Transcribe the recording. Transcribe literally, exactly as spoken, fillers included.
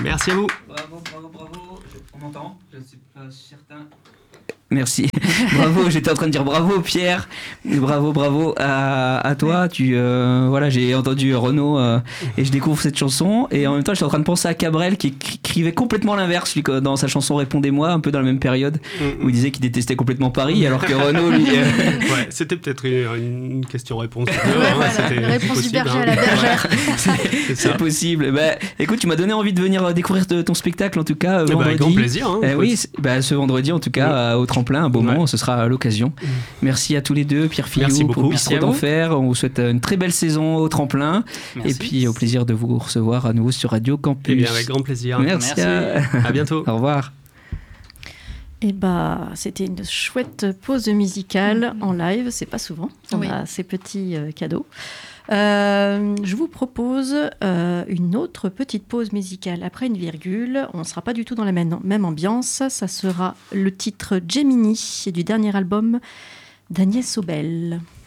Merci à vous. Bravo, bravo, bravo. On m'entend ? Je ne suis pas certain. Merci. Bravo, j'étais en train de dire bravo Pierre. Bravo, bravo à, à toi. Tu, euh, voilà, j'ai entendu Renaud euh, et je découvre cette chanson. Et en même temps, j'étais en train de penser à Cabrel qui écrivait complètement l'inverse lui, dans sa chanson Répondez-moi, un peu dans la même période, où il disait qu'il détestait complètement Paris, alors que Renaud, lui... Euh... Ouais, c'était peut-être une, une question-réponse. Ouais, hein, voilà, c'était réponse possible, du berger hein. à la bergère. c'est, c'est, c'est possible. Bah, écoute, tu m'as donné envie de venir découvrir ton spectacle, en tout cas, eh vendredi. bah, avec grand plaisir. Hein, euh, oui, bah, ce vendredi, en tout cas, oui. au Tremplin, un beau ouais. moment, ce sera à l'occasion. Mmh. Merci à tous les deux, Pierre Fillou pour Bistrot d'Enfer. On vous souhaite une très belle saison au Tremplin. Merci. Et puis au plaisir de vous recevoir à nouveau sur Radio Campus. Eh bien, avec grand plaisir. Merci. Merci. À, à bientôt. Au revoir. Et bah, c'était une chouette pause musicale mmh. en live. C'est pas souvent. On oui. a ces petits euh, cadeaux. Euh, je vous propose euh, une autre petite pause musicale après une virgule. On ne sera pas du tout dans la même, même ambiance. Ça sera le titre Gemini du dernier album d'Agnès Obel.